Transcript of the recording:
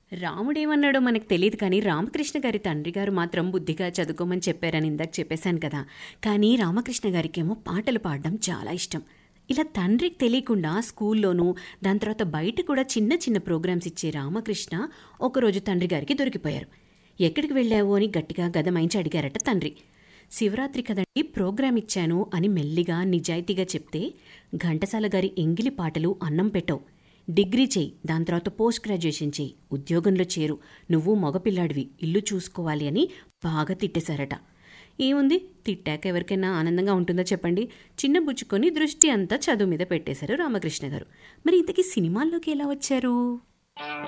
రాముడేమన్నాడో మనకు తెలియదు కానీ రామకృష్ణ గారి తండ్రి గారు మాత్రం బుద్ధిగా చదువుకోమని చెప్పారని ఇందాక చెప్పేశాను కదా. కానీ రామకృష్ణ గారికేమో పాటలు పాడడం చాలా ఇష్టం. ఇలా తండ్రికి తెలియకుండా స్కూల్లోనూ దాని తర్వాత బయట కూడా చిన్న చిన్న ప్రోగ్రామ్స్ ఇచ్చే రామకృష్ణ ఒకరోజు తండ్రి గారికి దొరికిపోయారు. ఎక్కడికి వెళ్ళావు అని గట్టిగా గదమాయించి అడిగారట తండ్రి. శివరాత్రి కదండి ప్రోగ్రాం ఇచ్చాను అని మెల్లిగా నిజాయితీగా చెప్తే, ఘంటసాల గారి ఎంగిలి పాటలు అన్నం పెట్టవు, డిగ్రీ చెయ్యి, దాని తర్వాత పోస్ట్ గ్రాడ్యుయేషన్ చెయ్యి, ఉద్యోగంలో చేరు, నువ్వు మగపిల్లాడివి, ఇల్లు చూసుకోవాలి అని బాగా తిట్టేశారట. ఏముంది, తిట్టాక ఎవరికైనా ఆనందంగా ఉంటుందో చెప్పండి. చిన్న బుచ్చుకొని దృష్టి అంతా చదువు మీద పెట్టేశారు రామకృష్ణ గారు. మరి ఇంతకీ సినిమాల్లోకి ఎలా వచ్చారు?